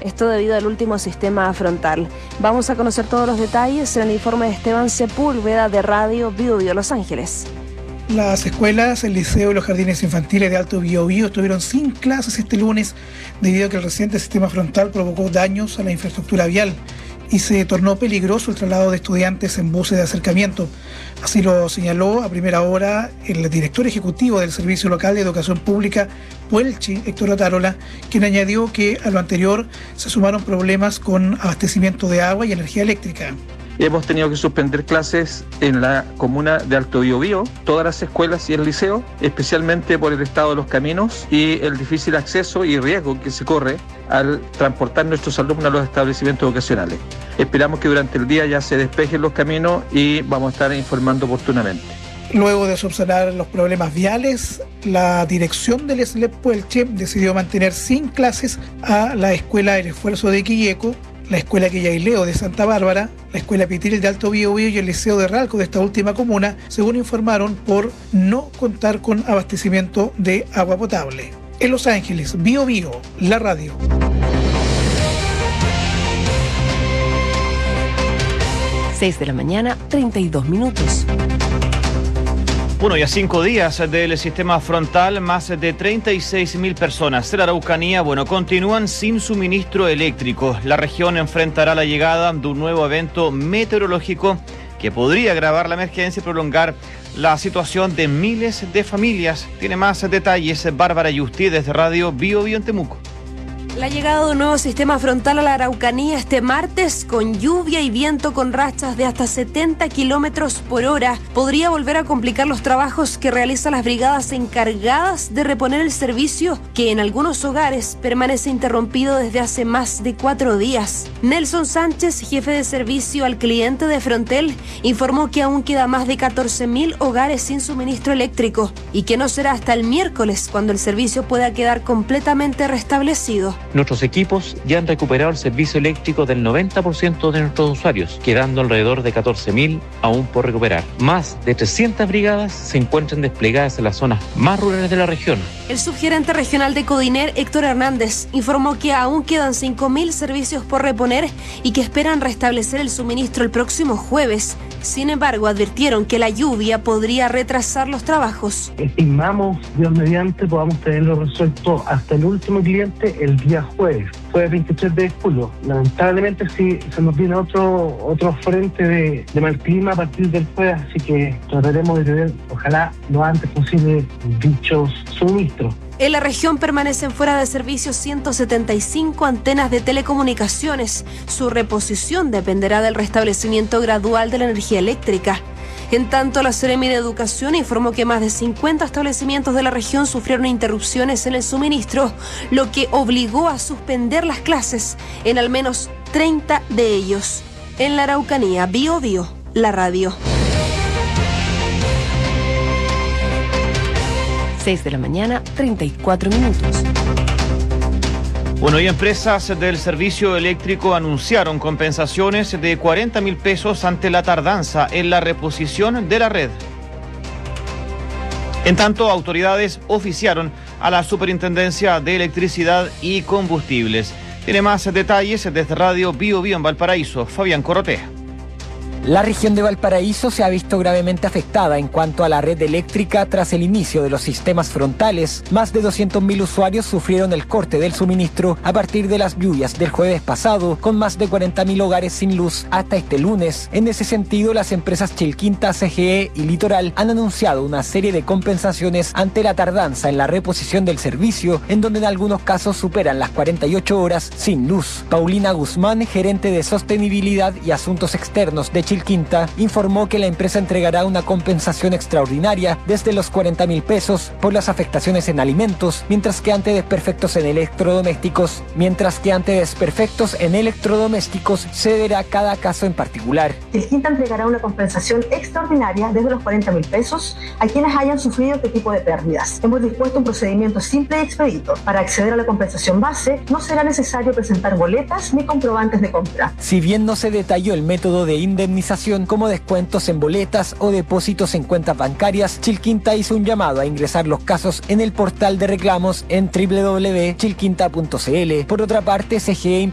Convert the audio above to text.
Esto debido al último sistema frontal. Vamos a conocer todos los detalles en el informe de Esteban Sepúlveda de Radio Biobío Los Ángeles. Las escuelas, el liceo y los jardines infantiles de Alto Biobío estuvieron sin clases este lunes debido a que el reciente sistema frontal provocó daños a la infraestructura vial y se tornó peligroso el traslado de estudiantes en buses de acercamiento. Así lo señaló a primera hora el director ejecutivo del Servicio Local de Educación Pública, Puelchi, Héctor Otárola, quien añadió que a lo anterior se sumaron problemas con abastecimiento de agua y energía eléctrica. Hemos tenido que suspender clases en la comuna de Alto Biobío, todas las escuelas y el liceo, especialmente por el estado de los caminos y el difícil acceso y riesgo que se corre al transportar nuestros alumnos a los establecimientos educacionales. Esperamos que durante el día ya se despejen los caminos y vamos a estar informando oportunamente. Luego de subsanar los problemas viales, la dirección del SLEP Puelche decidió mantener sin clases a la Escuela El Esfuerzo de Quilleco, la Escuela Quillaileo de Santa Bárbara, la Escuela Pitiril de Alto Biobío y el Liceo de Ralco de esta última comuna, según informaron, por no contar con abastecimiento de agua potable. En Los Ángeles, Biobío, la radio. Seis de la mañana, 32 minutos. Bueno, y a 5 días del sistema frontal, más de 36.000 personas de la Araucanía, continúan sin suministro eléctrico. La región enfrentará la llegada de un nuevo evento meteorológico que podría agravar la emergencia y prolongar la situación de miles de familias. Tiene más detalles Bárbara Yusti desde Radio Biobío en Temuco. La llegada de un nuevo sistema frontal a la Araucanía este martes, con lluvia y viento con rachas de hasta 70 kilómetros por hora, podría volver a complicar los trabajos que realizan las brigadas encargadas de reponer el servicio, que en algunos hogares permanece interrumpido desde hace más de 4 días. Nelson Sánchez, jefe de servicio al cliente de Frontel, informó que aún queda más de 14.000 hogares sin suministro eléctrico y que no será hasta el miércoles cuando el servicio pueda quedar completamente restablecido. Nuestros equipos ya han recuperado el servicio eléctrico del 90% de nuestros usuarios, quedando alrededor de 14.000 aún por recuperar. Más de 300 brigadas se encuentran desplegadas en las zonas más rurales de la región. El subgerente regional de Codiner, Héctor Hernández, informó que aún quedan 5.000 servicios por reponer y que esperan restablecer el suministro el próximo jueves. Sin embargo, advirtieron que la lluvia podría retrasar los trabajos. Estimamos, Dios mediante, podamos tenerlo resuelto hasta el último cliente el día jueves 23 de julio. Lamentablemente sí se nos viene otro frente de mal clima a partir del jueves, así que trataremos de tener, ojalá lo antes posible, dichos suministros. En la región permanecen fuera de servicio 175 antenas de telecomunicaciones. Su reposición dependerá del restablecimiento gradual de la energía eléctrica. En tanto, la Seremi de Educación informó que más de 50 establecimientos de la región sufrieron interrupciones en el suministro, lo que obligó a suspender las clases en al menos 30 de ellos. En la Araucanía, Biobío, la radio. 6 de la mañana, 34 minutos. Y empresas del servicio eléctrico anunciaron compensaciones de 40.000 pesos ante la tardanza en la reposición de la red. En tanto, autoridades oficiaron a la Superintendencia de Electricidad y Combustibles. Tiene más detalles desde Radio Biobío en Valparaíso, Fabián Corrotea. La región de Valparaíso se ha visto gravemente afectada en cuanto a la red eléctrica tras el inicio de los sistemas frontales. Más de 200.000 usuarios sufrieron el corte del suministro a partir de las lluvias del jueves pasado, con más de 40.000 hogares sin luz hasta este lunes. En ese sentido, las empresas Chilquinta, CGE y Litoral han anunciado una serie de compensaciones ante la tardanza en la reposición del servicio, en donde en algunos casos superan las 48 horas sin luz. Paulina Guzmán, gerente de Sostenibilidad y Asuntos Externos de Chilquinta, informó que la empresa entregará una compensación extraordinaria desde los 40.000 pesos por las afectaciones en alimentos, mientras que ante desperfectos en electrodomésticos se verá cada caso en particular. Chilquinta entregará una compensación extraordinaria desde los 40.000 pesos a quienes hayan sufrido este tipo de pérdidas. Hemos dispuesto un procedimiento simple y expedito. Para acceder a la compensación base no será necesario presentar boletas ni comprobantes de compra. Si bien no se detalló el método de indemnización como descuentos en boletas o depósitos en cuentas bancarias, Chilquinta hizo un llamado a ingresar los casos en el portal de reclamos en www.chilquinta.cl. Por otra parte, CGE